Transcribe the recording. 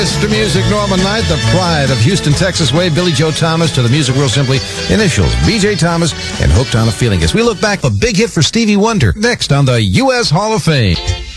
Mr. Music, Norman Knight, the pride of Houston, Texas way. Billy Joe Thomas, to the music world simply initials, B.J. Thomas, and Hooked on a Feeling. As we look back, a big hit for Stevie Wonder. Next on the U.S. Hall of Fame.